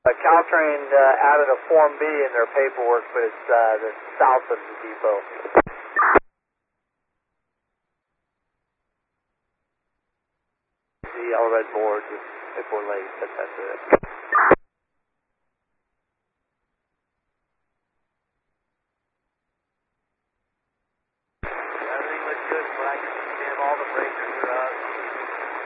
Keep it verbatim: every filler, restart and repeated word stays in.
Uh, Caltrain uh, added a Form B in their paperwork, but it's uh, the south of the depot. The yellow red board with paperwork late, that's it.